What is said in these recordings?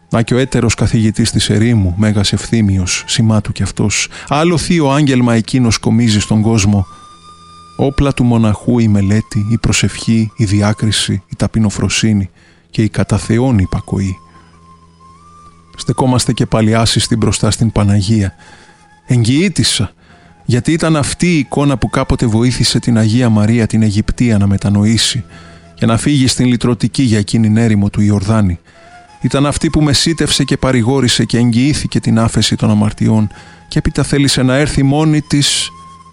Να και ο έτερος καθηγητής της ερήμου, Μέγας Ευθύμιος, σημάτου κι αυτός. Άλλο θείο άγγελμα εκείνος κομίζει στον κόσμο. Όπλα του μοναχού η μελέτη, η προσευχή, η διάκριση, η ταπεινοφροσύνη και η κατά Θεόν υπακοή. Στεκόμαστε και πάλι άσυστοι μπροστά στην Παναγία. Εγγυήτησα, γιατί ήταν αυτή η εικόνα που κάποτε βοήθησε την Αγία Μαρία την Αιγυπτία να μετανοήσει και να φύγει στην λυτρωτική για εκείνην έρημο του Ιορδάνη. Ήταν αυτή που μεσίτευσε και παρηγόρησε και εγγυήθηκε την άφεση των αμαρτιών και έπειτα θέλησε να έρθει μόνη της,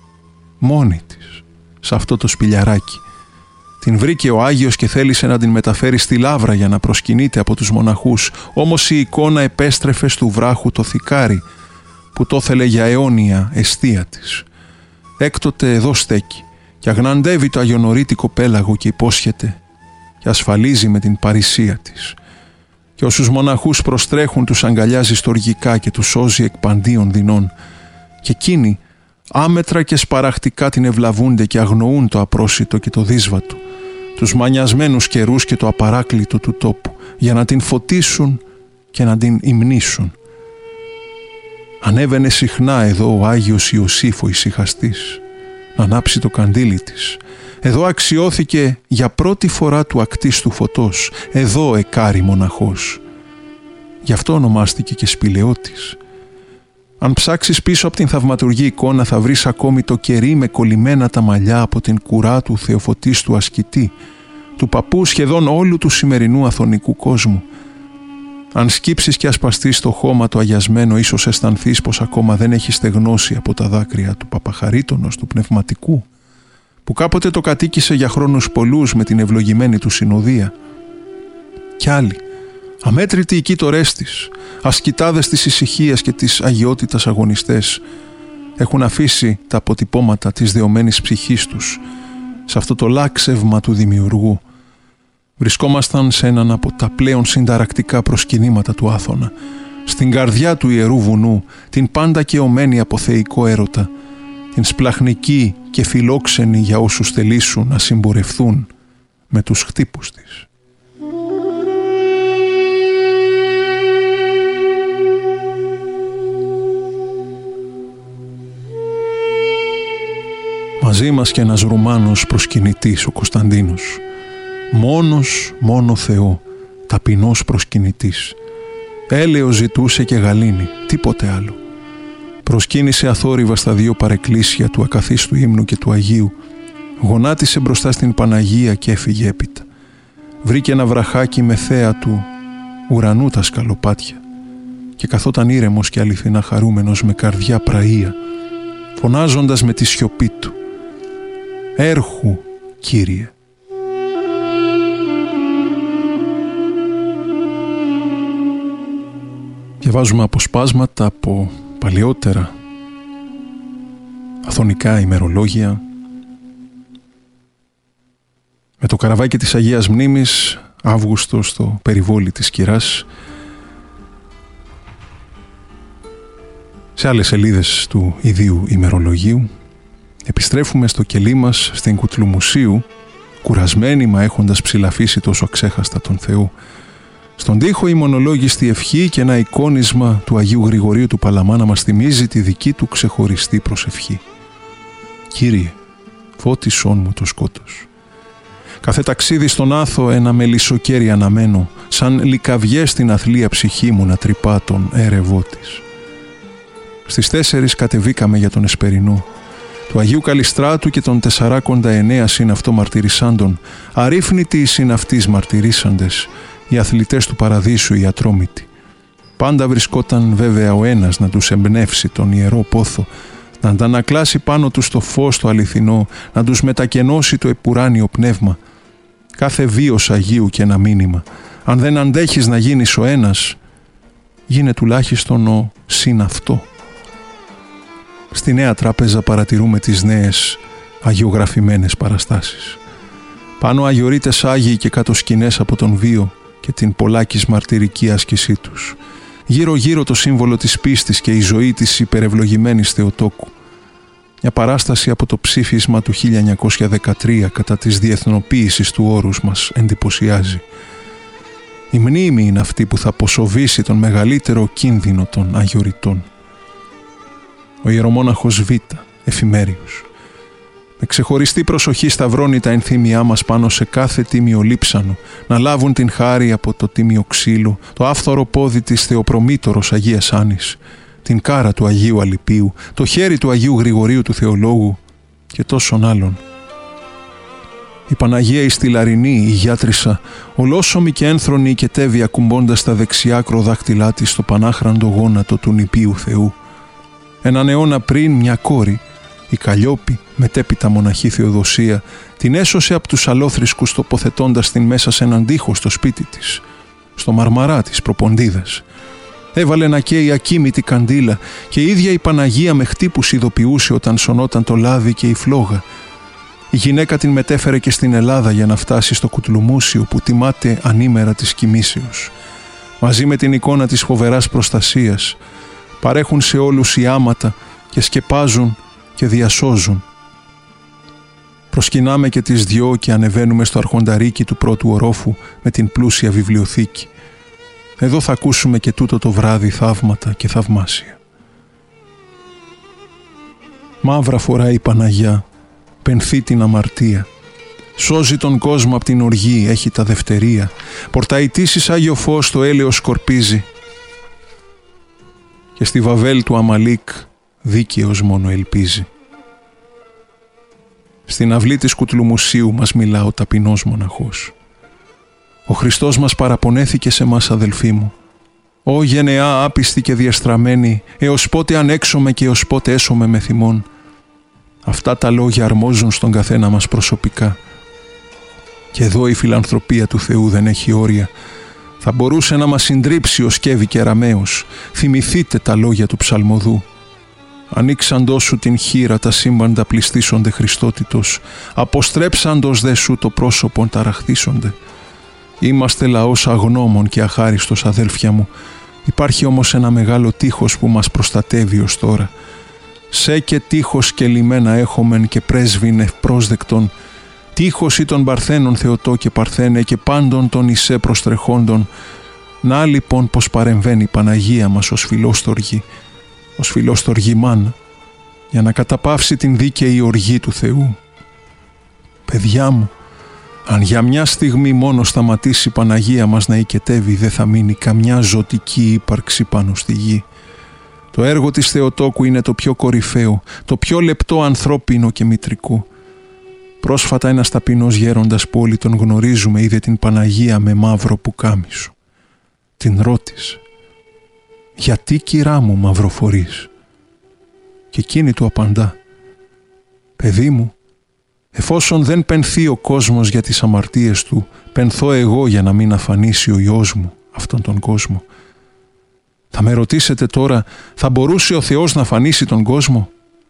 σε αυτό το σπηλιαράκι. Την βρήκε ο Άγιος και θέλησε να την μεταφέρει στη Λαύρα για να προσκυνείται από τους μοναχούς, όμως η εικόνα επέστρεφε στου βράχου το θικάρι που το ήθελε για αιώνια εστία της. Έκτοτε εδώ στέκει και αγναντεύει το αγιονορίτικο πέλαγο και υπόσχεται και ασφαλίζει με την παρησία της. Και όσους μοναχούς προστρέχουν τους αγκαλιάζει στοργικά και τους σώζει εκ παντίων δεινών. Και εκείνοι άμετρα και σπαραχτικά την ευλαβούνται και αγνοούν το απρόσιτο και το δύσβατο, τους μανιασμένους καιρούς και το απαράκλητο του τόπου, για να την φωτίσουν και να την υμνήσουν. Ανέβαινε συχνά εδώ ο Άγιος Ιωσήφ ο ησυχαστής, να ανάψει το καντήλι της. Εδώ αξιώθηκε για πρώτη φορά του ακτίστου φωτός, εδώ εκάρη μοναχός. Γι' αυτό ονομάστηκε και σπηλαιώτης. Αν ψάξεις πίσω από την θαυματουργή εικόνα θα βρεις ακόμη το κερί με κολλημένα τα μαλλιά από την κουρά του θεοφωτίστου ασκητή, του παππού σχεδόν όλου του σημερινού αθωνικού κόσμου. Αν σκύψεις και ασπαστείς το χώμα το αγιασμένο, ίσως αισθανθείς πως ακόμα δεν έχει στεγνώσει από τα δάκρυα του παπαχαρίτωνος, του πνευματικού, που κάποτε το κατοίκησε για χρόνους πολλούς με την ευλογημένη του συνοδεία. Κι άλλοι, αμέτρητοι οι κύττορές της, ασκητάδες της ησυχίας και της αγιότητας αγωνιστές, έχουν αφήσει τα αποτυπώματα της δεωμένης ψυχής τους σε αυτό το λάξευμα του δημιουργού. Βρισκόμασταν σε έναν από τα πλέον συνταρακτικά προσκυνήματα του Άθωνα, στην καρδιά του Ιερού Βουνού, την πάντα καιωμένη από θεϊκό έρωτα, την σπλαχνική και φιλόξενη για όσους θελήσουν να συμπορευθούν με τους χτύπους της. Μαζί μας και ένας Ρουμάνος προσκυνητής, ο Κωνσταντίνος. Μόνο Θεό, ταπεινός προσκυνητής. Έλεος ζητούσε και γαλήνη, τίποτε άλλο. Προσκύνησε αθόρυβα στα δύο παρεκκλήσια του ακαθίστου ύμνου και του Αγίου. Γονάτισε μπροστά στην Παναγία και έφυγε έπειτα. Βρήκε ένα βραχάκι με θέα του ουρανού τα σκαλοπάτια και καθόταν ήρεμος και αληθινά χαρούμενος με καρδιά πραΐα, φωνάζοντας με τη σιωπή του «Έρχου, Κύριε». Διαβάζουμε αποσπάσματα από παλαιότερα αθωνικά ημερολόγια. Με το καραβάκι της Αγίας Μνήμης, Αύγουστο στο περιβόλι της Κυράς. Σε άλλες σελίδες του ιδίου ημερολογίου επιστρέφουμε στο κελί μας στην Κουτλουμουσίου, κουρασμένοι μα έχοντας ψηλαφίσει τόσο αξέχαστα τον Θεό. Στον τοίχο η μονολόγιστη ευχή και ένα εικόνισμα του Αγίου Γρηγορίου του Παλαμά να μας θυμίζει τη δική του ξεχωριστή προσευχή. Κύριε, φώτισόν μου το σκότος. Κάθε ταξίδι στον Άθο ένα μελισσοκέρι αναμένω, σαν λυκαβιές στην αθλία ψυχή μου να τρυπά τον έρευό της. Στις 4 κατεβήκαμε για τον Εσπερινό, του Αγίου Καλιστράτου και των 49 συν αυτό μαρτυρισσάντων, αρρύφνητοι οι συν αυτής μαρτυρήσαντες, οι αθλητές του παραδείσου οι ατρόμητοι. Πάντα βρισκόταν βέβαια ο ένας να τους εμπνεύσει τον ιερό πόθο, να αντανακλάσει πάνω τους το φως το αληθινό, να τους μετακενώσει το επουράνιο πνεύμα. Κάθε βίος Αγίου και ένα μήνυμα. Αν δεν αντέχεις να γίνεις ο ένας, γίνε τουλάχιστον ο συν αυτό. Στη Νέα Τράπεζα παρατηρούμε τις νέες αγιογραφημένες παραστάσεις. Πάνω αγιορείτες Άγιοι και κάτω σκηνές από τον βίο και την πολλάκις μαρτυρική άσκησή τους. Γύρω-γύρω το σύμβολο της πίστης και η ζωή της υπερευλογημένης Θεοτόκου. Μια παράσταση από το ψήφισμα του 1913 κατά της διεθνοποίησης του όρους μας εντυπωσιάζει. Η μνήμη είναι αυτή που θα αποσοβήσει τον μεγαλύτερο κίνδυνο των αγιοριτών. Ο ιερομόναχος Β, Εφημέριος. Με ξεχωριστή προσοχή σταυρώνει τα ενθύμια μας πάνω σε κάθε τίμιο λείψανο, να λάβουν την χάρη από το τίμιο ξύλο, το άφθορο πόδι της Θεοπρομήτωρος Αγίας Άνης, την κάρα του Αγίου Αλυπίου, το χέρι του Αγίου Γρηγορίου του Θεολόγου και τόσων άλλων. Η Παναγία η Στυλαρινή, η Γιάτρισσα, ολόσωμη και ένθρονη οικετεύει ακουμπώντας τα δεξιά ακροδάχτυλά της στο πανάχραντο γόνατο του νηπίου Θεού. Έναν αιώνα πριν μια κόρη, η Καλλιόπη, μετέπειτα μοναχή Θεοδοσία, την έσωσε από τους αλόθρησκους τοποθετώντας την μέσα σε έναν τοίχο στο σπίτι της, στο Μαρμαρά της Προποντίδας. Έβαλε να καίει ακίμητη καντήλα και η ίδια η Παναγία με χτύπους ειδοποιούσε όταν σωνόταν το λάδι και η φλόγα. Η γυναίκα την μετέφερε και στην Ελλάδα για να φτάσει στο Κουτλουμούσιο που τιμάται ανήμερα της κοιμήσεως. Μαζί με την εικόνα της φοβεράς προστασίας παρέχουν σε όλους οι άματα και σκεπάζουν και διασώζουν. Προσκυνάμε και τις δυο και ανεβαίνουμε στο αρχονταρίκι του πρώτου ορόφου με την πλούσια βιβλιοθήκη. Εδώ θα ακούσουμε και τούτο το βράδυ θαύματα και θαυμάσια. Μαύρα φοράει η Παναγιά, πενθεί την αμαρτία. Σώζει τον κόσμο από την οργή, έχει τα δευτερία. Πορταϊτήσεις Άγιο Φως το έλεος σκορπίζει. Και στη Βαβέλ του Αμαλίκ δίκαιος μόνο ελπίζει. Στην αυλή της Κουτλουμουσίου μας μιλά ο ταπεινός μοναχός. Ο Χριστός μας παραπονέθηκε σε μας, αδελφοί μου. «Ω γενεά άπιστη και διαστραμμένη, έως πότε ανέξομαι και έως πότε έσομαι με θυμών». Αυτά τα λόγια αρμόζουν στον καθένα μας προσωπικά. Και εδώ η φιλανθρωπία του Θεού δεν έχει όρια. Θα μπορούσε να μας συντρίψει ο Σκεύη και Ραμαίος. Θυμηθείτε τα λόγια του ψαλμοδού. Ανοίξαντός σου την χείρα τα σύμπαντα πληστήσονται Χριστότητος. Αποστρέψαντος δε σου το πρόσωπον ταραχθήσονται. Είμαστε λαός αγνώμων και αχάριστος, αδέλφια μου. Υπάρχει όμως ένα μεγάλο τείχος που μας προστατεύει ως τώρα. Σε και τείχος και λιμένα έχομεν και πρέσβην ευπρόσδεκτον. Τείχος ή των Παρθένων Θεοτό και Παρθένε και πάντων των Ισέ προστρεχόντων. Να λοιπόν πως παρεμβαίνει η Παναγία μας ως φιλόστοργη, ως φιλόστοργη μάνα, για να καταπαύσει την δίκαιη οργή του Θεού. Παιδιά μου, αν για μια στιγμή μόνο σταματήσει η Παναγία μας να οικετεύει, δεν θα μείνει καμιά ζωτική ύπαρξη πάνω στη γη. Το έργο της Θεοτόκου είναι το πιο κορυφαίο, το πιο λεπτό ανθρώπινο και μητρικό. Πρόσφατα ένας ταπεινός γέροντας που όλοι τον γνωρίζουμε είδε την Παναγία με μαύρο πουκάμισο. Την ρώτησε «Γιατί, κυρά μου, μαυροφορείς?» Και εκείνη του απαντά «Παιδί μου, εφόσον δεν πενθεί ο κόσμος για τις αμαρτίες του, πενθώ εγώ για να μην αφανίσει ο Υιός μου αυτόν τον κόσμο». Θα με ρωτήσετε τώρα, θα μπορούσε ο Θεός να αφανίσει τον κόσμο?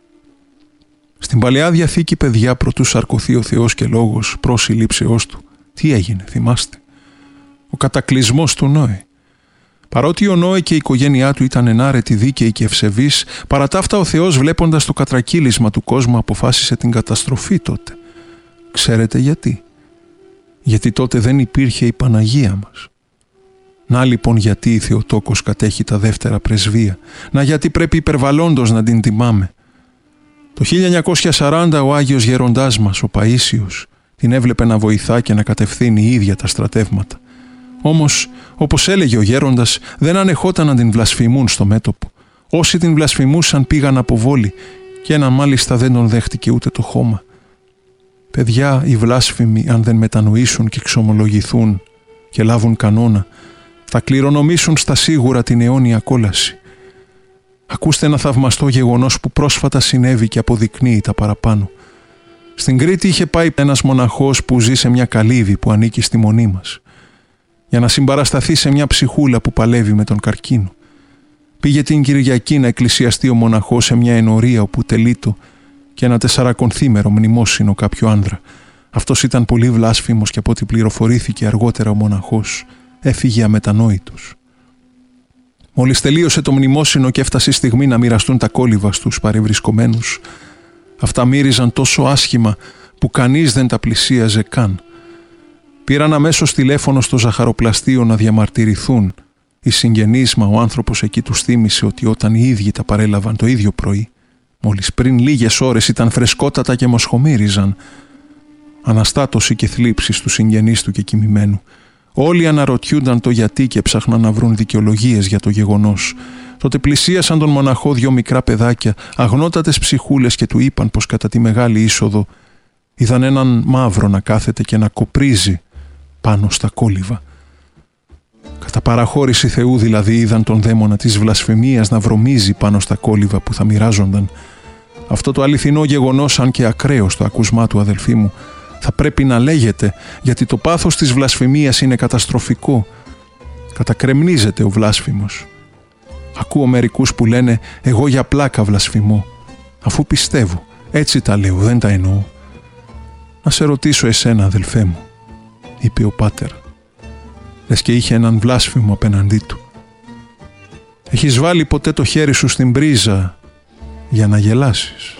Στην Παλαιά Διαθήκη, παιδιά, προτού σαρκωθεί ο Θεός και Λόγος προς συλλήψεώς του, τι έγινε, θυμάστε? Ο κατακλυσμός του Νόε. Παρότι ο Νόε και η οικογένειά του ήταν ενάρετοι, δίκαιοι και ευσεβείς, παρά τα αυτά ο Θεός, βλέποντας το κατρακύλισμα του κόσμου, αποφάσισε την καταστροφή τότε. Ξέρετε γιατί? Γιατί τότε δεν υπήρχε η Παναγία μας. Να λοιπόν γιατί η Θεοτόκος κατέχει τα δεύτερα πρεσβεία. Να γιατί πρέπει υπερβαλλόντως να την τιμάμε. Το 1940 ο Άγιος Γεροντάς μας, ο Παΐσιος, την έβλεπε να βοηθά και να κατευθύνει η ίδια τα στρατεύματα. Όμως, όπως έλεγε ο γέροντας, δεν ανεχόταν να την βλασφημούν στο μέτωπο. Όσοι την βλασφημούσαν πήγαν από βόλη και έναν μάλιστα δεν τον δέχτηκε ούτε το χώμα. Παιδιά, οι βλάσφημοι, αν δεν μετανοήσουν και εξομολογηθούν και λάβουν κανόνα, θα κληρονομήσουν στα σίγουρα την αιώνια κόλαση. Ακούστε ένα θαυμαστό γεγονός που πρόσφατα συνέβη και αποδεικνύει τα παραπάνω. Στην Κρήτη είχε πάει ένας μοναχός που ζει σε μια καλύβη που ανήκει στη μονή μας, για να συμπαρασταθεί σε μια ψυχούλα που παλεύει με τον καρκίνο. Πήγε την Κυριακή να εκκλησιαστεί ο μοναχός σε μια ενορία όπου τελείτο και ένα 400 μνημόσυνο κάποιο άνδρα. Αυτός ήταν πολύ βλάσφημος και από ό,τι πληροφορήθηκε αργότερα ο μοναχός έφυγε αμετανόητος. Μόλις τελείωσε το μνημόσυνο και έφτασε η στιγμή να μοιραστούν τα κόλληβα στους παρευρισκομένους, αυτά μύριζαν τόσο άσχημα που κανείς δεν τα πλησίαζε καν. Πήραν αμέσως τηλέφωνο στο ζαχαροπλαστείο να διαμαρτυρηθούν. Οι συγγενείς, μα ο άνθρωπος εκεί τους θύμισε ότι όταν οι ίδιοι τα παρέλαβαν το ίδιο πρωί, μόλις πριν λίγες ώρες ήταν φρεσκότατα και μοσχομύριζαν. Αναστάτωση και θλίψη στους συγγενείς του και κοιμημένου. Όλοι αναρωτιούνταν το γιατί και ψάχναν να βρουν δικαιολογίες για το γεγονός. Τότε πλησίασαν τον μοναχό 2 μικρά παιδάκια, αγνότατες ψυχούλες, και του είπαν πως κατά τη μεγάλη είσοδο είδαν έναν μαύρο να κάθεται και να κοπρίζει πάνω στα κόλληβα. Κατά παραχώρηση Θεού δηλαδή είδαν τον δαίμονα της βλασφημίας να βρωμίζει πάνω στα κόλληβα που θα μοιράζονταν. Αυτό το αληθινό γεγονός, αν και ακραίο στο ακούσμά του, αδελφοί μου, θα πρέπει να λέγεται, γιατί το πάθος της βλασφημίας είναι καταστροφικό. Κατακρεμνίζεται ο βλάσφημος. Ακούω μερικούς που λένε «εγώ για πλάκα βλασφημώ», αφού πιστεύω, έτσι τα λέω, δεν τα εννοώ. «Να σε ρωτήσω εσένα, αδελφέ μου», είπε ο πάτερ, λες και είχε έναν βλάσφημο απέναντί του. «Έχεις βάλει ποτέ το χέρι σου στην πρίζα για να γελάσεις?»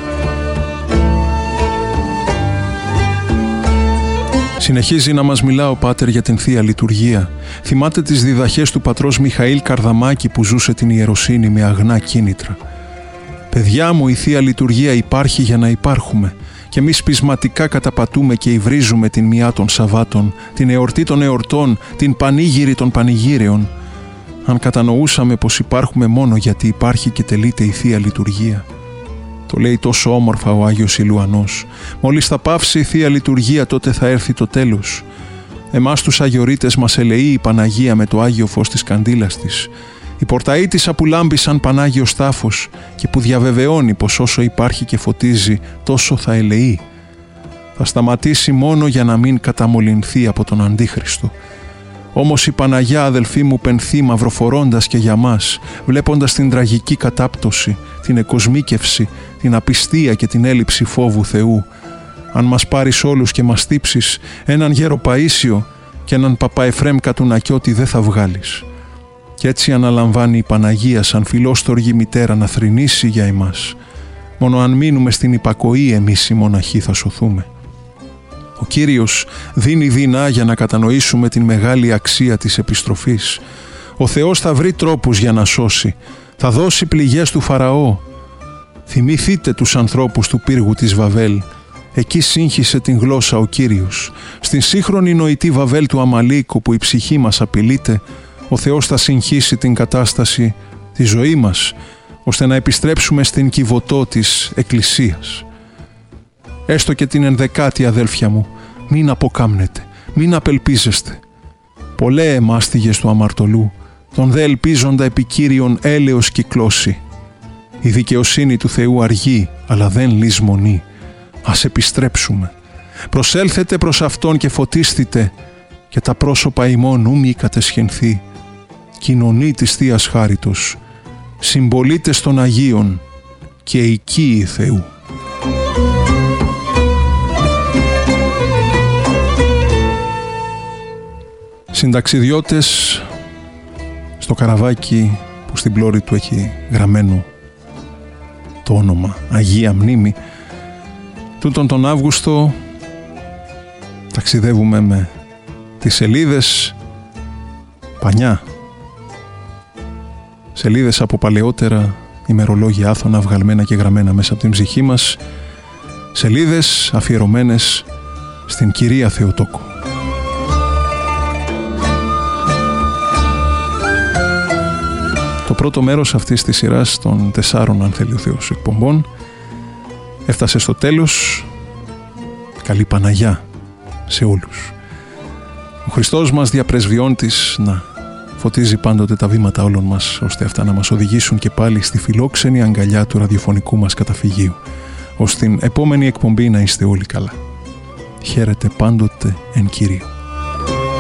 Συνεχίζει να μας μιλά ο πάτερ για την Θεία Λειτουργία. Θυμάται τις διδαχές του πατρός Μιχαήλ Καρδαμάκη που ζούσε την ιεροσύνη με αγνά κίνητρα. «Παιδιά μου, η Θεία Λειτουργία υπάρχει για να υπάρχουμε και εμείς πεισματικά καταπατούμε και υβρίζουμε την μιά των Σαββάτων, την εορτή των εορτών, την πανήγυρη των πανηγύρεων. Αν κατανοούσαμε πως υπάρχουμε μόνο γιατί υπάρχει και τελείται η Θεία Λειτουργία». Το λέει τόσο όμορφα ο Άγιος Ηλουανός. «Μόλις θα πάυσει η Θεία Λειτουργία, τότε θα έρθει το τέλος. Εμάς τους Αγιορείτες μας ελεεί η Παναγία με το Άγιο Φως της καντήλας της. Η πορταΐτισσα που λάμπει σαν Πανάγιος τάφος και που διαβεβαιώνει πως όσο υπάρχει και φωτίζει, τόσο θα ελεεί. Θα σταματήσει μόνο για να μην καταμολυνθεί από τον Αντίχριστο. Όμως η Παναγιά, αδελφοί μου, πενθεί μαυροφορώντας και για μας, βλέποντας την τραγική κατάπτωση, την εκοσμίκευση, την απιστία και την έλλειψη φόβου Θεού. Αν μας πάρεις όλους και μας τύψεις, έναν γέρο Παΐσιο και έναν παπά Εφρέμ Κατουνακιώτη δεν θα βγάλεις. Κι έτσι αναλαμβάνει η Παναγία σαν φιλόστοργη μητέρα να θρηνήσει για εμάς. Μόνο αν μείνουμε στην υπακοή εμείς οι μοναχοί θα σωθούμε. Ο Κύριος δίνει δεινά για να κατανοήσουμε την μεγάλη αξία της επιστροφής. Ο Θεός θα βρει τρόπους για να σώσει. Θα δώσει πληγές του Φαραώ. Θυμηθείτε τους ανθρώπους του πύργου της Βαβέλ. Εκεί σύγχυσε την γλώσσα ο Κύριος. Στην σύγχρονη νοητή Βαβέλ του Αμαλίκ, όπου η ψυχή μας απειλείται, ο Θεός θα συγχύσει την κατάσταση, τη ζωή μας, ώστε να επιστρέψουμε στην κυβωτό της Εκκλησίας. Έστω και την 11η, αδέλφια μου, μην αποκάμνετε, μην απελπίζεστε. Πολλέ μάστιγες του αμαρτωλού, τον δε ελπίζοντα επί Κύριον έλεος κυκλώσει. Η δικαιοσύνη του Θεού αργεί, αλλά δεν λησμονεί. Ας επιστρέψουμε. Προσέλθετε προς Αυτόν και φωτίστητε, και τα πρόσωπα ημών ου μη κατεσχενθεί. Κοινωνεί της Θείας Χάριτος, συμπολίτες των Αγίων και οικείοι Θεού. Συνταξιδιώτες, στο καραβάκι που στην πλώρη του έχει γραμμένο το όνομα Αγία Μνήμη, τούτον τον Αύγουστο ταξιδεύουμε με τις σελίδες πανιά, σελίδες από παλαιότερα ημερολόγια άθωνα βγαλμένα και γραμμένα μέσα από την ψυχή μας, σελίδες αφιερωμένες στην Κυρία Θεοτόκο. Το πρώτο μέρος αυτής της σειράς των 4, αν θέλει ο Θεός, εκπομπών έφτασε στο τέλος. Καλή Παναγιά σε όλους. Ο Χριστός μας διαπρεσβειώντης να φωτίζει πάντοτε τα βήματα όλων μας, ώστε αυτά να μας οδηγήσουν και πάλι στη φιλόξενη αγκαλιά του ραδιοφωνικού μας καταφυγίου. Ως την επόμενη εκπομπή να είστε όλοι καλά. Χαίρετε πάντοτε εν Κυρίω.